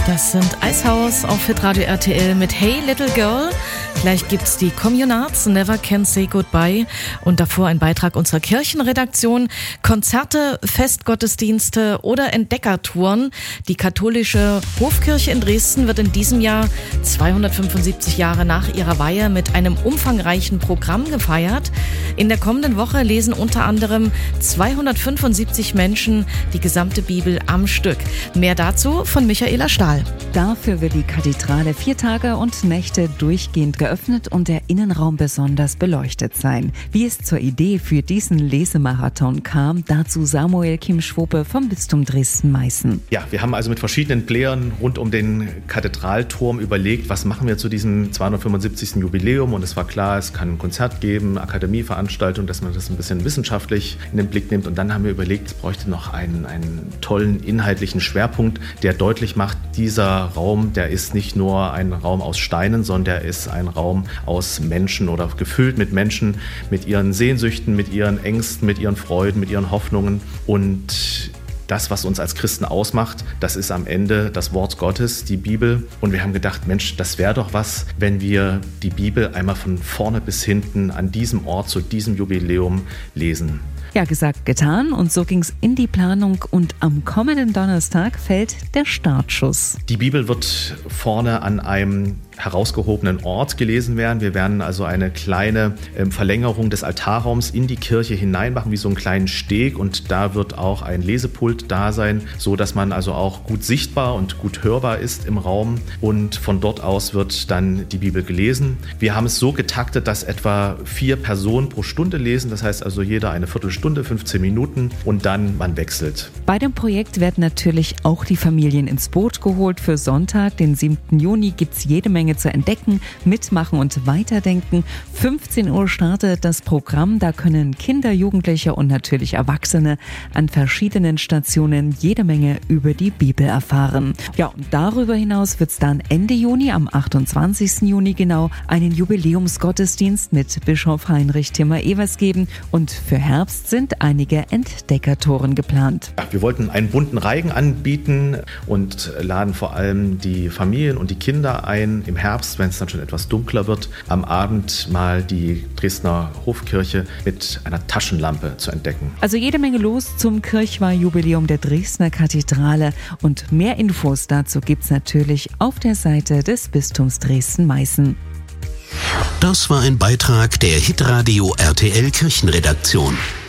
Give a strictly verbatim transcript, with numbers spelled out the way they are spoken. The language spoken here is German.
Das sind Eishaus auf Hitradio R T L mit Hey Little Girl. Gleich gibt's die Communards, Never Can Say Goodbye. Und davor ein Beitrag unserer Kirchenredaktion. Konzerte, Festgottesdienste oder Entdeckertouren. Die katholische Hofkirche in Dresden wird in diesem Jahr zweihundertfünfundsiebzig Jahre nach ihrer Weihe mit einem umfangreichen Programm gefeiert. In der kommenden Woche lesen unter anderem zweihundertfünfundsiebzig Menschen die gesamte Bibel am Stück. Mehr dazu von Michaela Stahl. Dafür wird die Kathedrale vier Tage und Nächte durchgehend geöffnet und der Innenraum besonders beleuchtet sein. Wie es zur Idee für diesen Lesemarathon kam, dazu Samuel Kim-Schwope vom Bistum Dresden-Meißen. Ja, wir haben also mit verschiedenen Playern rund um den Kathedralturm überlegt, was machen wir zu diesem zweihundertfünfundsiebzigsten Jubiläum. Und es war klar, es kann ein Konzert geben, Akademieveranstaltung, dass man das ein bisschen wissenschaftlich in den Blick nimmt. Und dann haben wir überlegt, es bräuchte noch einen, einen tollen inhaltlichen Schwerpunkt, der deutlich macht, dieser Raum, der ist nicht nur ein Raum aus Steinen, sondern der ist ein Raum aus Menschen oder gefüllt mit Menschen, mit ihren Sehnsüchten, mit ihren Ängsten, mit ihren Freuden, mit ihren Hoffnungen. Und das, was uns als Christen ausmacht, das ist am Ende das Wort Gottes, die Bibel. Und wir haben gedacht, Mensch, das wäre doch was, wenn wir die Bibel einmal von vorne bis hinten an diesem Ort zu diesem Jubiläum lesen. Ja, gesagt, getan. Und so ging's in die Planung und am kommenden Donnerstag fällt der Startschuss. Die Bibel wird vorne an einem herausgehobenen Ort gelesen werden. Wir werden also eine kleine äh, Verlängerung des Altarraums in die Kirche hinein machen, wie so einen kleinen Steg, und da wird auch ein Lesepult da sein, so dass man also auch gut sichtbar und gut hörbar ist im Raum, und von dort aus wird dann die Bibel gelesen. Wir haben es so getaktet, dass etwa vier Personen pro Stunde lesen, das heißt also jeder eine Viertelstunde, fünfzehn Minuten, und dann man wechselt. Bei dem Projekt werden natürlich auch die Familien ins Boot geholt. Für Sonntag, den siebten Juni, gibt's jede Menge zu entdecken, mitmachen und weiterdenken. fünfzehn Uhr startet das Programm. Da können Kinder, Jugendliche und natürlich Erwachsene an verschiedenen Stationen jede Menge über die Bibel erfahren. Ja, und darüber hinaus wird es dann Ende Juni, am achtundzwanzigsten Juni genau, einen Jubiläumsgottesdienst mit Bischof Heinrich Timmer-Evers geben, und für Herbst sind einige Entdeckertouren geplant. Ja, wir wollten einen bunten Reigen anbieten und laden vor allem die Familien und die Kinder ein, im Herbst, wenn es dann schon etwas dunkler wird, am Abend mal die Dresdner Hofkirche mit einer Taschenlampe zu entdecken. Also jede Menge los zum Kirchweihjubiläum der Dresdner Kathedrale, und mehr Infos dazu gibt's natürlich auf der Seite des Bistums Dresden-Meißen. Das war ein Beitrag der Hitradio R T L Kirchenredaktion.